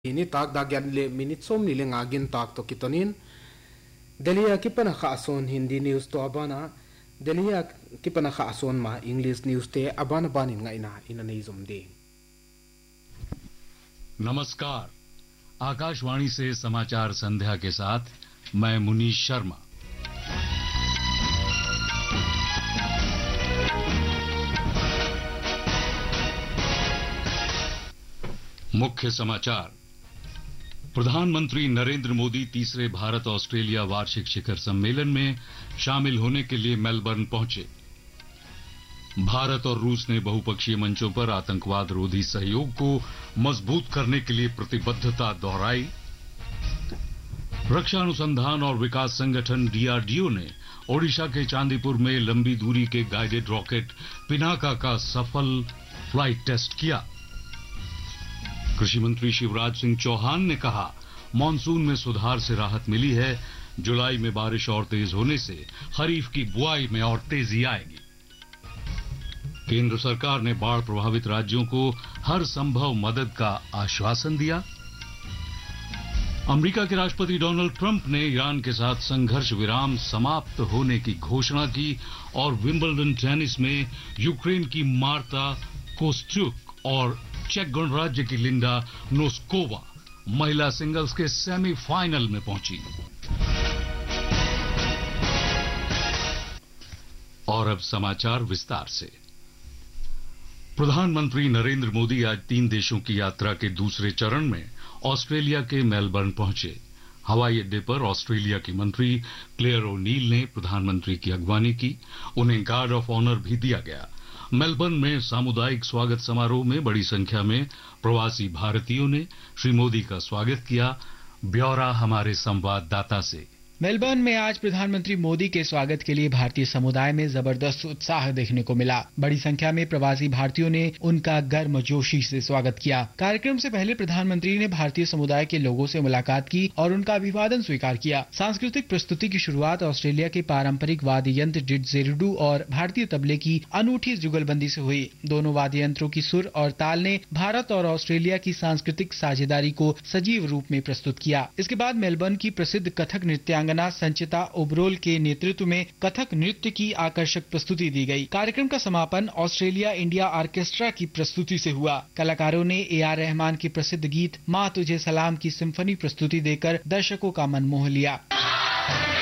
ini tak dagyan le minute som ni le ngagin tak to kitonin Delia kipana kha ason Hindi news to abana Delia kipana kha ason ma English news te abana banin nga ina nei zum de नमस्कार, आकाशवाणी से समाचार संध्या के साथ मैं मुनीश शर्मा। मुख्य समाचार। प्रधानमंत्री नरेंद्र मोदी तीसरे भारत ऑस्ट्रेलिया वार्षिक शिखर सम्मेलन में शामिल होने के लिए मेलबर्न पहुंचे। भारत और रूस ने बहुपक्षीय मंचों पर आतंकवाद रोधी सहयोग को मजबूत करने के लिए प्रतिबद्धता दोहराई। रक्षा अनुसंधान और विकास संगठन डीआरडीओ ने ओडिशा के चांदीपुर में लंबी दूरी के गाइडेड रॉकेट पिनाका का सफल फ्लाइट टेस्ट किया। कृषि मंत्री शिवराज सिंह चौहान ने कहा, मानसून में सुधार से राहत मिली है। जुलाई में बारिश और तेज होने से खरीफ की बुआई में और तेजी आएगी। केंद्र सरकार ने बाढ़ प्रभावित राज्यों को हर संभव मदद का आश्वासन दिया। अमेरिका के राष्ट्रपति डोनाल्ड ट्रंप ने ईरान के साथ संघर्ष विराम समाप्त होने की घोषणा की और विंबलडन टेनिस में यूक्रेन की मार्ता कोस्ट्यूक और चेक गणराज्य की लिंडा नोस्कोवा महिला सिंगल्स के सेमीफाइनल में पहुंची। और अब समाचार विस्तार से। प्रधानमंत्री नरेंद्र मोदी आज 3 देशों की यात्रा के दूसरे चरण में ऑस्ट्रेलिया के मेलबर्न पहुंचे। हवाई अड्डे पर ऑस्ट्रेलिया की मंत्री क्लेयर ओ'नील ने प्रधानमंत्री की अगवानी की। उन्हें गार्ड ऑफ ऑनर भी दिया गया। मेलबर्न में सामुदायिक स्वागत समारोह में बड़ी संख्या में प्रवासी भारतीयों ने श्री मोदी का स्वागत किया। ब्यौरा हमारे संवाददाता से। मेलबर्न में आज प्रधानमंत्री मोदी के स्वागत के लिए भारतीय समुदाय में जबरदस्त उत्साह देखने को मिला। बड़ी संख्या में प्रवासी भारतीयों ने उनका गर्मजोशी से स्वागत किया। कार्यक्रम से पहले प्रधानमंत्री ने भारतीय समुदाय के लोगों से मुलाकात की और उनका अभिवादन स्वीकार किया। सांस्कृतिक प्रस्तुति की शुरुआत ऑस्ट्रेलिया के पारंपरिक वाद्य यंत्र डिडजेरिडू और भारतीय तबले की अनूठी जुगलबंदी से हुई। दोनों वाद्य यंत्रों की सुर और ताल ने भारत और ऑस्ट्रेलिया की सांस्कृतिक साझेदारी को सजीव रूप में प्रस्तुत किया। इसके बाद मेलबर्न की प्रसिद्ध कथक नृत्यांगना संचिता ओबरोल के नेतृत्व में कथक नृत्य की आकर्षक प्रस्तुति दी गई। कार्यक्रम का समापन ऑस्ट्रेलिया इंडिया ऑर्केस्ट्रा की प्रस्तुति से हुआ। कलाकारों ने ए.आर. रहमान के प्रसिद्ध गीत माँ तुझे सलाम की सिम्फनी प्रस्तुति देकर दर्शकों का मन मोह लिया।